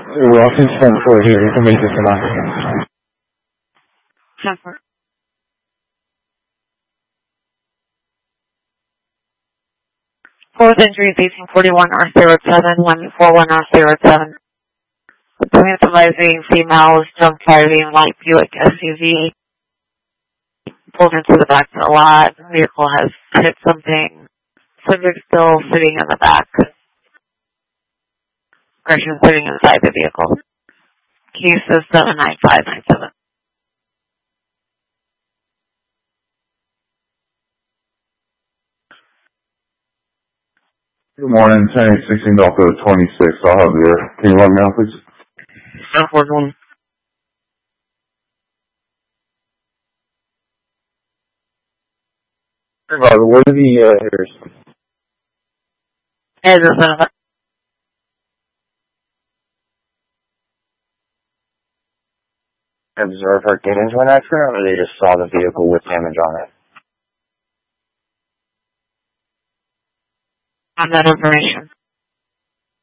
我要先放错这个没意思了。 Fourth entry is 1841 R07, 141 R07. Police advising females drunk driving light Buick SUV pulled into the back of the lot. The vehicle has hit something. Subject still sitting in the back. Person sitting inside the vehicle. Case is 79597. Good morning, 1016 Delta 26. I'll have you there. Can you let me know, please? 741. What are the errors? Observe her get into an accident, or they just saw the vehicle with damage on it? On that information.